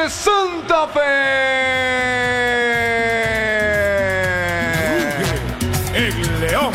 de Santa Fe. El León.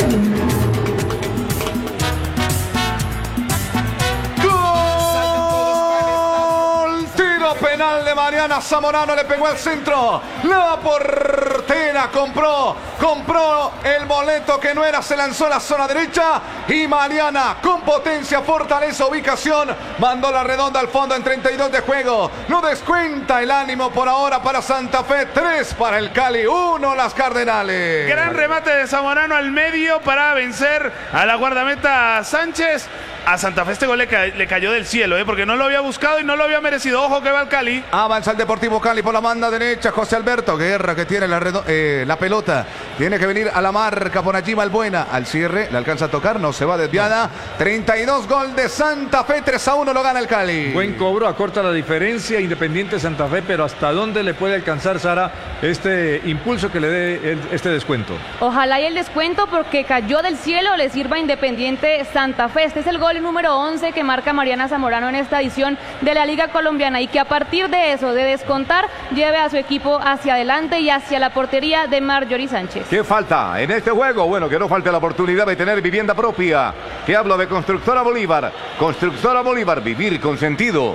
Penal de Mariana Zamorano, le pegó al centro. La portera compró el boleto que no era, se lanzó a la zona derecha y Mariana con potencia, fortaleza, ubicación, mandó la redonda al fondo en 32 de juego. No descuenta el ánimo por ahora para Santa Fe, 3 para el Cali, 1 las Cardenales. Gran remate de Zamorano al medio para vencer a la guardameta Sánchez. A Santa Fe este gol le cayó del cielo, porque no lo había buscado y no lo había merecido. Ojo que va el Cali. Avanza el Deportivo Cali por la banda derecha. José Alberto Guerra, que tiene la pelota. Tiene que venir a la marca por allí Valbuena. Al cierre, le alcanza a tocar, no se va desviada. 32 gol de Santa Fe, 3-1 lo gana el Cali. Buen cobro, acorta la diferencia. Independiente Santa Fe, pero ¿hasta dónde le puede alcanzar, Sara, este impulso que le dé este descuento? Ojalá y el descuento, porque cayó del cielo, le sirva a Independiente Santa Fe. Este es el gol número 11 que marca Mariana Zamorano en esta edición de la Liga Colombiana, y que a partir de eso, de descontar, lleve a su equipo hacia adelante y hacia la portería de Marjorie Sánchez. ¿Qué falta en este juego? Bueno, que no falte la oportunidad de tener vivienda propia. Que hablo de Constructora Bolívar. Constructora Bolívar, vivir con sentido.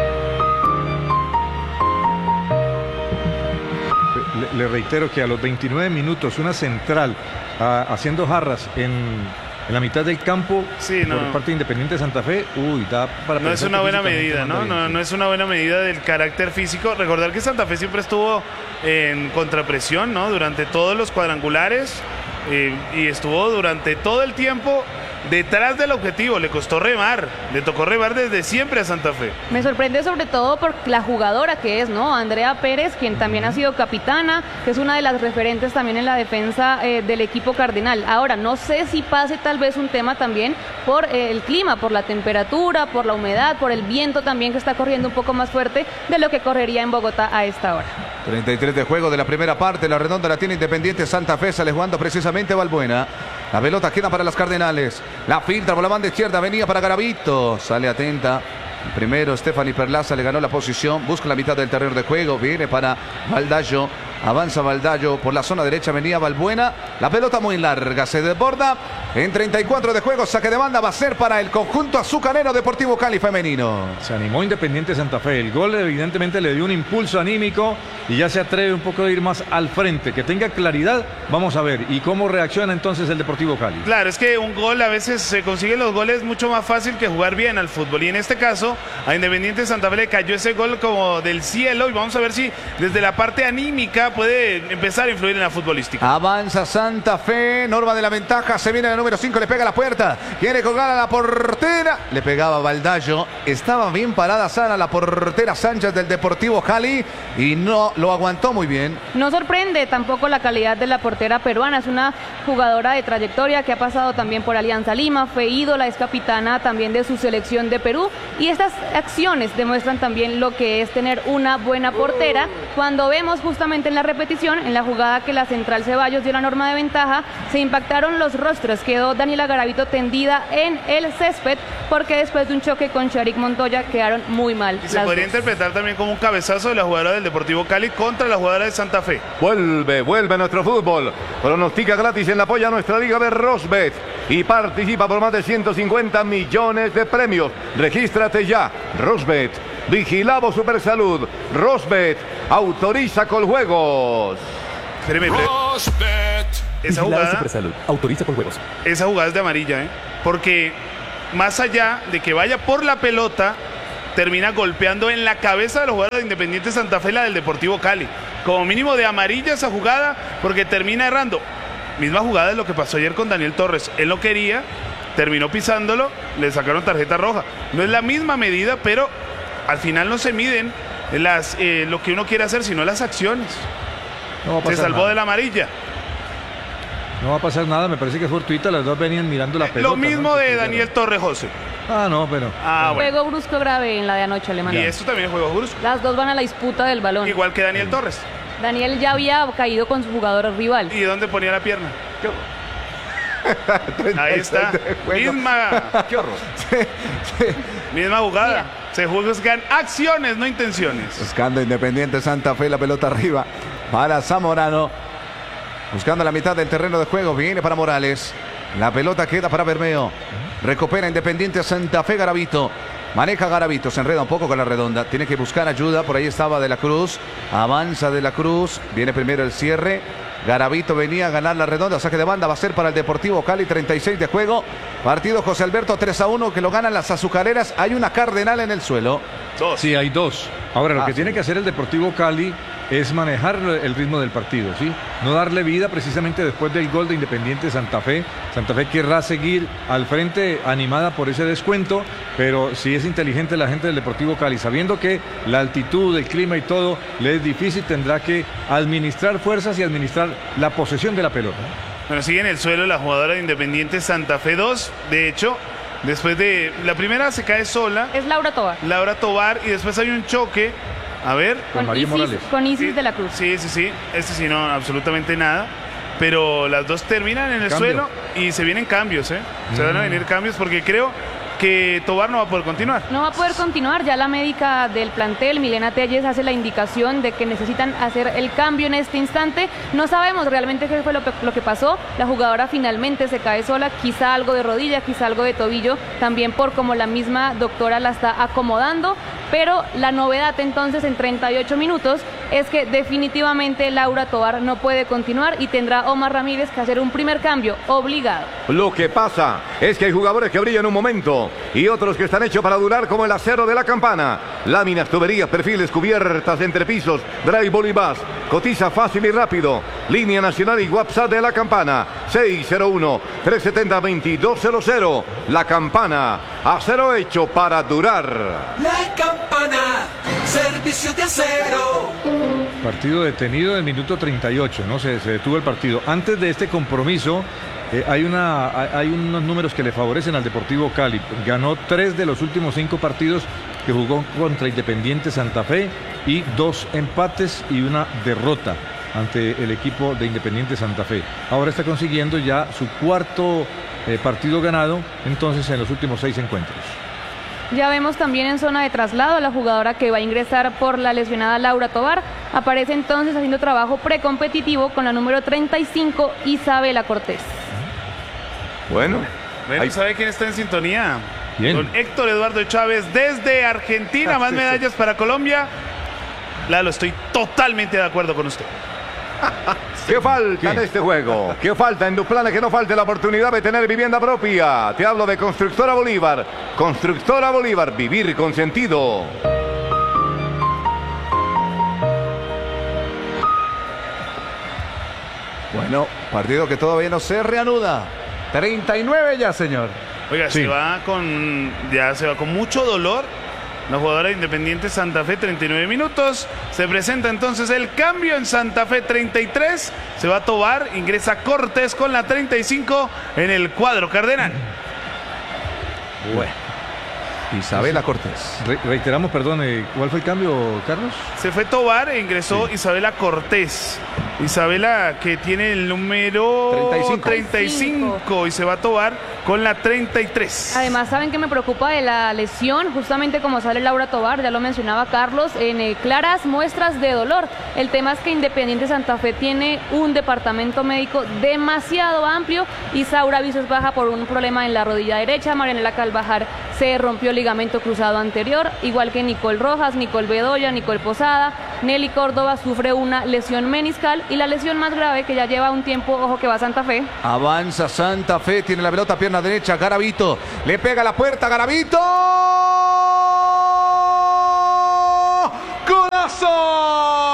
Le reitero que a los 29 minutos una central haciendo jarras en la mitad del campo, sí, por parte de Independiente Santa Fe, da para... No es una buena medida, ¿no? No es una buena medida del carácter físico. Recordar que Santa Fe siempre estuvo en contrapresión, ¿no? Durante todos los cuadrangulares y estuvo durante todo el tiempo detrás del objetivo. Le costó remar, le tocó remar desde siempre a Santa Fe. Me sorprende sobre todo por la jugadora que es, ¿no? Andrea Pérez, quien también ha sido capitana, que es una de las referentes también en la defensa del equipo cardenal. Ahora, no sé si pase tal vez un tema también por el clima, por la temperatura, por la humedad, por el viento también, que está corriendo un poco más fuerte de lo que correría en Bogotá a esta hora. 33 de juego de la primera parte, la redonda la tiene Independiente Santa Fe, sale jugando precisamente Valbuena. La pelota queda para las Cardenales. La filtra por la banda izquierda, venía para Garavito. Sale atenta. Primero Stephanie Perlaza le ganó la posición. Busca la mitad del terreno de juego. Viene para Valdallo. Avanza Valdallo por la zona derecha, venía Valbuena. La pelota muy larga, se desborda. En 34 de juego, saque de banda va a ser para el conjunto azucarero Deportivo Cali femenino. Se animó Independiente Santa Fe. El gol evidentemente le dio un impulso anímico y ya se atreve un poco a ir más al frente. Que tenga claridad, vamos a ver. ¿Y cómo reacciona entonces el Deportivo Cali? Claro, es que un gol, a veces se consiguen los goles mucho más fácil que jugar bien al fútbol. Y en este caso, a Independiente Santa Fe le cayó ese gol como del cielo. Y vamos a ver si desde la parte anímica puede empezar a influir en la futbolística. Avanza Santa Fe, Norma de la ventaja, se viene la número 5, le pega a la puerta, quiere colgar a la portera, le pegaba Valdallo, estaba bien parada Sara, la portera Sánchez del Deportivo Cali, y no lo aguantó muy bien. No sorprende tampoco la calidad de la portera peruana, es una jugadora de trayectoria que ha pasado también por Alianza Lima, fue ídola, es capitana también de su selección de Perú, y estas acciones demuestran también lo que es tener una buena portera. Cuando vemos justamente en la repetición, en la jugada que la central Ceballos dio la Norma de ventaja, se impactaron los rostros, quedó Daniela Garavito tendida en el césped, porque después de un choque con Sharik Montoya quedaron muy mal. Y se podría interpretar también como un cabezazo de la jugadora del Deportivo Cali contra la jugadora de Santa Fe. Vuelve nuestro fútbol. Pronostica gratis en la apoya a nuestra liga de Rosbet y participa por más de 150 millones de premios. Regístrate ya. Rosbet, vigilado Supersalud. Rosbet, autoriza con juegos. Rosbet. Esa jugada, Supersalud, autoriza con juegos. Esa jugada es de amarilla, porque más allá de que vaya por la pelota, termina golpeando en la cabeza de los jugadores de Independiente Santa Fe, la del Deportivo Cali. Como mínimo de amarilla esa jugada, porque termina errando. Misma jugada de lo que pasó ayer con Daniel Torres. Él no quería, terminó pisándolo, le sacaron tarjeta roja. No es la misma medida, pero al final no se miden lo que uno quiere hacer, sino las acciones. No se salvó nada de la amarilla. No va a pasar nada, me parece que es fortuita, las dos venían mirando la pelota. Lo mismo, ¿no?, de Daniel Torres, José. No, pero... Bueno. Juego brusco grave en la de anoche, Alemania. Y esto también es juego brusco. Las dos van a la disputa del balón. Igual que Daniel Torres. Daniel ya había caído con su jugador rival. ¿Y dónde ponía la pierna? Ahí está. Misma. Qué horror. Misma jugada. Mira, Se juzgan acciones, no intenciones. Buscando Independiente Santa Fe, la pelota arriba para Zamorano. Buscando la mitad del terreno de juego, viene para Morales. La pelota queda para Bermeo. Recupera Independiente Santa Fe, Garavito. Maneja Garavito, se enreda un poco con la redonda. Tiene que buscar ayuda, por ahí estaba De la Cruz. Avanza De la Cruz, viene primero el cierre. Garavito venía a ganar la redonda, saque de banda va a ser para el Deportivo Cali, 36 de juego. Partido José Alberto 3-1 que lo ganan las azucareras. Hay una cardenal en el suelo. Sí, hay dos. Ahora, lo que sí. tiene que hacer el Deportivo Cali es manejar el ritmo del partido, ¿sí? No darle vida precisamente después del gol de Independiente Santa Fe. Santa Fe querrá seguir al frente animada por ese descuento, pero si es inteligente la gente del Deportivo Cali, sabiendo que la altitud, el clima y todo le es difícil, tendrá que administrar fuerzas y administrar la posesión de la pelota. Bueno, sigue en el suelo la jugadora de Independiente Santa Fe 2. De hecho, después de la primera se cae sola, Es Laura Tobar. Laura Tobar, y después hay un choque. A ver. Con María Morales. Con Isis Sí, de la Cruz. Sí. Este sí, no, absolutamente nada. Pero las dos terminan en el Cambio. suelo y se vienen cambios, ¿eh? Se van a venir cambios porque creo que Tobar no va a poder continuar. No va a poder continuar, ya la médica del plantel, Milena Telles, hace la indicación de que necesitan hacer el cambio en este instante. No sabemos realmente qué fue lo que pasó. La jugadora finalmente se cae sola, quizá algo de rodilla, quizá algo de tobillo, también por como la misma doctora la está acomodando. Pero la novedad entonces en 38 minutos es que definitivamente Laura Tobar no puede continuar y tendrá Omar Ramírez que hacer un primer cambio obligado. Lo que pasa es que hay jugadores que brillan un momento y otros que están hechos para durar, como el acero de la Campana. Láminas, tuberías, perfiles, cubiertas, entrepisos, drive, bolibás. Cotiza fácil y rápido. Línea nacional y WhatsApp de la Campana. 601-370-2200. La Campana. Acero hecho para durar. La Campana, servicio de acero. Partido detenido en el minuto 38, ¿no? Se detuvo el partido. Antes de este compromiso, hay unos números que le favorecen al Deportivo Cali. Ganó 3 de los últimos 5 partidos que jugó contra Independiente Santa Fe y 2 empates y una derrota ante el equipo de Independiente Santa Fe. Ahora está consiguiendo ya su cuarto partido ganado, entonces, en los últimos 6 encuentros. Ya vemos también en zona de traslado a la jugadora que va a ingresar por la lesionada Laura Tobar. Aparece entonces haciendo trabajo precompetitivo con la número 35, Isabela Cortés. Bueno, Bueno, ¿sabe quién está en sintonía? Bien. Don Héctor Eduardo Chávez desde Argentina. Más medallas para Colombia. Lalo, estoy totalmente de acuerdo con usted. ¿qué falta en este juego? ¿Qué falta en Duplana? Que no falte la oportunidad de tener vivienda propia. Te hablo de Constructora Bolívar. Constructora Bolívar, vivir con sentido. Bueno, partido que todavía no se reanuda. 39 ya, señor. Oiga, Sí. se va con mucho dolor. La jugadora de Independiente Santa Fe, 39 minutos. Se presenta entonces el cambio en Santa Fe, 33. Se va a Tobar, ingresa Cortés con la 35 en el cuadro cardenal. Bueno. Isabela Cortés. Reiteramos, perdón, ¿cuál fue el cambio, Carlos? Se fue Tobar e ingresó Isabela Cortés. Isabela, que tiene el número 35 y se va a Tobar con la 33. Además, ¿saben qué me preocupa de la lesión? Justamente como sale Laura Tobar, ya lo mencionaba Carlos, en claras muestras de dolor. El tema es que Independiente Santa Fe tiene un departamento médico demasiado amplio y Saura Viso es baja por un problema en la rodilla derecha. Marianela Calvajar se rompió el ligamento cruzado anterior, igual que Nicole Rojas, Nicole Bedoya, Nicole Posada. Nelly Córdoba sufre una lesión meniscal y la lesión más grave que ya lleva un tiempo, ojo que va a Santa Fe. Avanza Santa Fe, tiene la pelota, pierna derecha, Garavito. Le pega a la puerta, Garavito.